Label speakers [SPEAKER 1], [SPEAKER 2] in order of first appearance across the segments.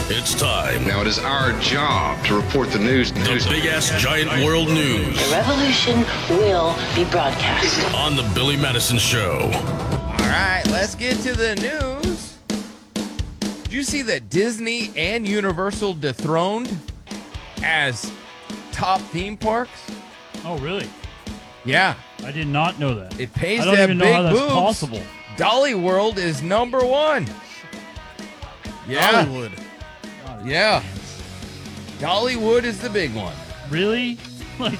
[SPEAKER 1] It's time.
[SPEAKER 2] Now it is our job to report the news.
[SPEAKER 1] The big-ass giant world news.
[SPEAKER 3] The revolution will be broadcast.
[SPEAKER 1] On the Billy Madison Show.
[SPEAKER 4] All right, let's get to the news. Did you see that Disney and Universal dethroned as top theme parks?
[SPEAKER 5] Oh, really?
[SPEAKER 4] Yeah.
[SPEAKER 5] I did not know that.
[SPEAKER 4] It pays
[SPEAKER 5] I
[SPEAKER 4] to
[SPEAKER 5] don't
[SPEAKER 4] have
[SPEAKER 5] even know
[SPEAKER 4] big
[SPEAKER 5] how that's
[SPEAKER 4] boobs.
[SPEAKER 5] possible.
[SPEAKER 4] Dolly World is number one. Yeah.
[SPEAKER 6] Hollywood.
[SPEAKER 4] Yeah. Dollywood is the big one.
[SPEAKER 5] Really? Like,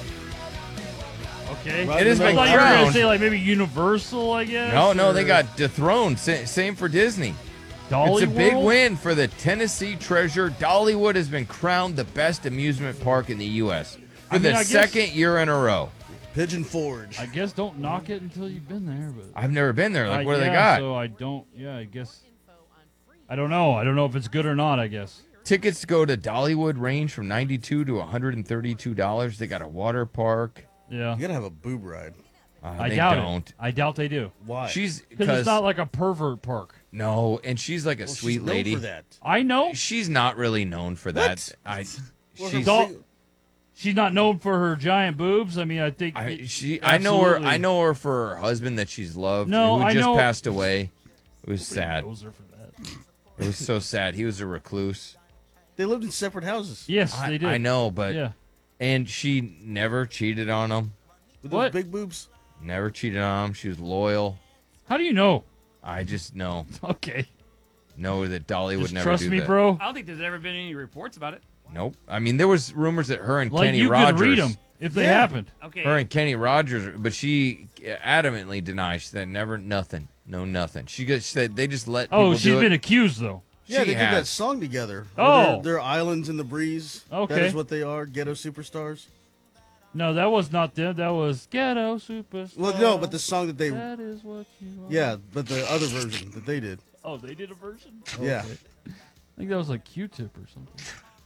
[SPEAKER 5] okay.
[SPEAKER 6] Right
[SPEAKER 4] It has
[SPEAKER 5] I
[SPEAKER 4] been
[SPEAKER 5] thought you were going to
[SPEAKER 4] crowned.
[SPEAKER 5] say like maybe Universal, I guess.
[SPEAKER 4] No,
[SPEAKER 5] or
[SPEAKER 4] they got dethroned. Same for Disney.
[SPEAKER 5] Dolly
[SPEAKER 4] It's a big
[SPEAKER 5] World?
[SPEAKER 4] win for the Tennessee Treasure. Dollywood has been crowned the best amusement park in the U.S. for the
[SPEAKER 5] I guess-
[SPEAKER 4] second year in a row.
[SPEAKER 6] Pigeon Forge.
[SPEAKER 5] I guess don't knock it until you've been there. But
[SPEAKER 4] I've never been there. Like, what do they
[SPEAKER 5] yeah,
[SPEAKER 4] got?
[SPEAKER 5] So I don't. Yeah, I guess. I don't know. I don't know if it's good or not. I guess.
[SPEAKER 4] Tickets to go to Dollywood range from $92 to $132. They got a water park.
[SPEAKER 5] Yeah.
[SPEAKER 6] You gotta have a boob ride.
[SPEAKER 5] I
[SPEAKER 4] They
[SPEAKER 5] doubt
[SPEAKER 4] don't.
[SPEAKER 5] it. I doubt they do.
[SPEAKER 6] Why?
[SPEAKER 4] She's
[SPEAKER 5] Because it's not like a pervert park.
[SPEAKER 4] no, and she's like a
[SPEAKER 6] Well,
[SPEAKER 4] sweet
[SPEAKER 6] she's known
[SPEAKER 4] lady.
[SPEAKER 6] for that.
[SPEAKER 5] I know.
[SPEAKER 4] She's not really known for that.
[SPEAKER 6] Well,
[SPEAKER 4] She's,
[SPEAKER 5] Dol- She's not known for her giant boobs. I mean, I think.
[SPEAKER 4] I know her.
[SPEAKER 5] Absolutely.
[SPEAKER 4] I know her for her husband that she's loved.
[SPEAKER 5] No,
[SPEAKER 4] who
[SPEAKER 5] I
[SPEAKER 4] just
[SPEAKER 5] know-
[SPEAKER 4] passed away. It was sad.
[SPEAKER 5] Knows her for that.
[SPEAKER 4] It was so sad. He was a recluse.
[SPEAKER 6] They lived in separate houses.
[SPEAKER 5] Yes, they did.
[SPEAKER 4] I know, but
[SPEAKER 5] Yeah.
[SPEAKER 4] and she never cheated on him.
[SPEAKER 6] With
[SPEAKER 5] What?
[SPEAKER 6] those big boobs.
[SPEAKER 4] Never cheated on him. She was loyal.
[SPEAKER 5] How do you know?
[SPEAKER 4] I just know
[SPEAKER 5] Okay.
[SPEAKER 4] that Dolly would
[SPEAKER 5] Just
[SPEAKER 4] never
[SPEAKER 5] trust
[SPEAKER 4] do
[SPEAKER 5] me,
[SPEAKER 4] that.
[SPEAKER 5] bro.
[SPEAKER 7] I don't think there's ever been any reports about it.
[SPEAKER 4] Nope. I mean, there was rumors that her and
[SPEAKER 5] Like
[SPEAKER 4] Kenny
[SPEAKER 5] you
[SPEAKER 4] Rogers.
[SPEAKER 5] could read them if they
[SPEAKER 6] Yeah.
[SPEAKER 5] happened.
[SPEAKER 7] Okay.
[SPEAKER 4] Her and Kenny Rogers, but she adamantly denies. She said never, nothing, no, nothing. She said they just let.
[SPEAKER 5] Oh,
[SPEAKER 4] people
[SPEAKER 5] she's
[SPEAKER 4] do
[SPEAKER 5] been
[SPEAKER 4] it.
[SPEAKER 5] accused though.
[SPEAKER 6] Yeah,
[SPEAKER 4] She
[SPEAKER 6] they did that
[SPEAKER 4] has.
[SPEAKER 6] song together.
[SPEAKER 5] Oh.
[SPEAKER 6] They're islands in the breeze.
[SPEAKER 5] Okay.
[SPEAKER 6] That is what they are. Ghetto superstars.
[SPEAKER 5] No, that was not them. That was Ghetto Superstar.
[SPEAKER 6] Well, no, but the song that they.
[SPEAKER 5] That is what you are.
[SPEAKER 6] Yeah, but the other version that they did.
[SPEAKER 5] Oh, they did a version?
[SPEAKER 6] Yeah.
[SPEAKER 5] I think that was like Q-Tip or something.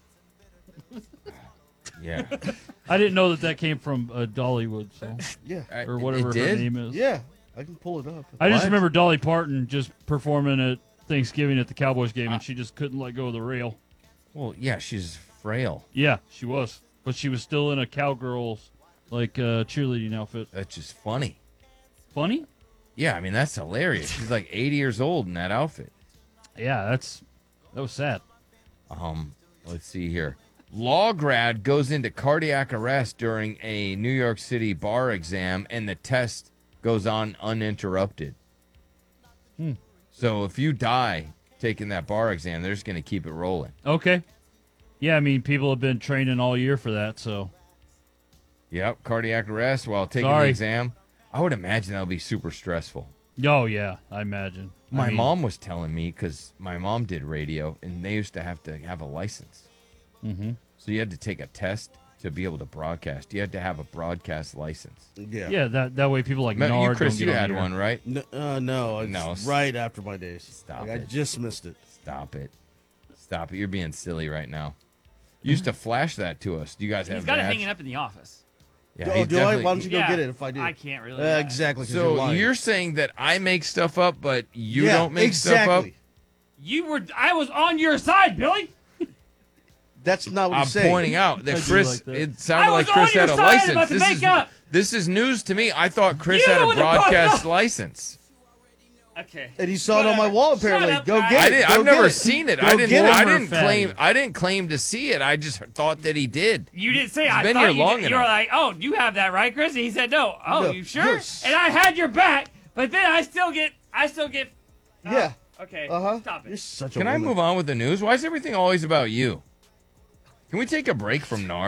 [SPEAKER 4] Yeah,
[SPEAKER 5] I didn't know that came from Dollywood, so
[SPEAKER 6] Yeah.
[SPEAKER 5] or whatever her
[SPEAKER 4] it did?
[SPEAKER 5] name is.
[SPEAKER 6] Yeah. I can pull it up.
[SPEAKER 5] I just
[SPEAKER 4] What?
[SPEAKER 5] remember Dolly Parton just performing at Thanksgiving at the Cowboys game, and she just couldn't let go of the rail.
[SPEAKER 4] Well, yeah, she's frail.
[SPEAKER 5] Yeah, she was, but she was still in a cowgirl's like cheerleading outfit.
[SPEAKER 4] That's just funny.
[SPEAKER 5] Funny?
[SPEAKER 4] Yeah, I mean that's hilarious. She's like 80 years old in that outfit.
[SPEAKER 5] Yeah, that was sad.
[SPEAKER 4] Let's see here. Law grad goes into cardiac arrest during a New York City bar exam, and the test goes on uninterrupted. So if you die taking that bar exam, they're just going to keep it rolling.
[SPEAKER 5] Okay. Yeah, I mean people have been training all year for that, so
[SPEAKER 4] Yep, cardiac arrest while taking the
[SPEAKER 5] Sorry.
[SPEAKER 4] exam. I would imagine that would be super stressful.
[SPEAKER 5] oh yeah, I imagine.
[SPEAKER 4] My
[SPEAKER 5] I mean,
[SPEAKER 4] mom was telling me because my mom did radio, and they used to have a license.
[SPEAKER 5] Mhm.
[SPEAKER 4] So you had to take a test to be able to broadcast. You had to have a broadcast license.
[SPEAKER 6] Yeah.
[SPEAKER 5] Yeah, that way people like
[SPEAKER 4] You,
[SPEAKER 5] Nard
[SPEAKER 4] Chris,
[SPEAKER 5] don't get
[SPEAKER 4] you
[SPEAKER 5] on
[SPEAKER 4] had
[SPEAKER 5] the air.
[SPEAKER 4] one, right?
[SPEAKER 6] No, it's
[SPEAKER 4] No.
[SPEAKER 6] right after my days.
[SPEAKER 4] Stop
[SPEAKER 6] Like, I
[SPEAKER 4] it.
[SPEAKER 6] just missed it.
[SPEAKER 4] Stop it. Stop it. You're being silly right now. You used to flash that to us. Do you guys have
[SPEAKER 7] He's got it
[SPEAKER 4] badge?
[SPEAKER 7] hanging up in the office.
[SPEAKER 4] Yeah,
[SPEAKER 6] Oh,
[SPEAKER 4] he's
[SPEAKER 6] do I?
[SPEAKER 4] definitely-
[SPEAKER 6] Why don't you go
[SPEAKER 7] Yeah,
[SPEAKER 6] get it if I do?
[SPEAKER 7] I can't really.
[SPEAKER 6] Exactly. 'cause
[SPEAKER 4] So
[SPEAKER 6] lying.
[SPEAKER 4] you're saying that I make stuff up, but you
[SPEAKER 6] Yeah,
[SPEAKER 4] don't make
[SPEAKER 6] exactly.
[SPEAKER 4] stuff up?
[SPEAKER 7] I was on your side, Billy.
[SPEAKER 6] That's not what
[SPEAKER 4] I'm
[SPEAKER 6] he's saying.
[SPEAKER 4] pointing out that
[SPEAKER 5] I do
[SPEAKER 4] Chris.
[SPEAKER 5] like that.
[SPEAKER 4] It sounded
[SPEAKER 7] I
[SPEAKER 4] like
[SPEAKER 7] was
[SPEAKER 4] Chris
[SPEAKER 7] on your
[SPEAKER 4] had a
[SPEAKER 7] side
[SPEAKER 4] license.
[SPEAKER 7] about to make up.
[SPEAKER 4] This is news to me. I thought Chris
[SPEAKER 7] You
[SPEAKER 4] had a
[SPEAKER 7] were the one-
[SPEAKER 4] broadcast license.
[SPEAKER 7] Okay.
[SPEAKER 6] And he saw it on my wall. Apparently,
[SPEAKER 7] up,
[SPEAKER 6] go
[SPEAKER 7] guys.
[SPEAKER 6] get it.
[SPEAKER 4] I didn't.
[SPEAKER 6] Go
[SPEAKER 4] I've
[SPEAKER 6] get
[SPEAKER 4] never
[SPEAKER 6] it.
[SPEAKER 4] seen it.
[SPEAKER 6] Go
[SPEAKER 4] I didn't.
[SPEAKER 6] get it.
[SPEAKER 4] I
[SPEAKER 5] Former
[SPEAKER 4] didn't
[SPEAKER 5] fatty.
[SPEAKER 4] claim. I didn't claim to see it. I just thought that he did.
[SPEAKER 7] You didn't say.
[SPEAKER 4] He's
[SPEAKER 7] I
[SPEAKER 4] been
[SPEAKER 7] thought
[SPEAKER 4] here
[SPEAKER 7] you
[SPEAKER 4] long
[SPEAKER 7] did. You were
[SPEAKER 4] enough.
[SPEAKER 7] like, "Oh, you have that right, Chris?" And he said, "No." Oh,
[SPEAKER 6] No,
[SPEAKER 7] you sure?
[SPEAKER 6] yes.
[SPEAKER 7] And I had your back, but then I still get.
[SPEAKER 6] Yeah.
[SPEAKER 7] Okay.
[SPEAKER 6] Uh-huh.
[SPEAKER 7] Stop
[SPEAKER 6] You're
[SPEAKER 7] it.
[SPEAKER 6] such a
[SPEAKER 4] Can I
[SPEAKER 6] woman.
[SPEAKER 4] move on with the news? Why is everything always about you? Can we take a break from NAR?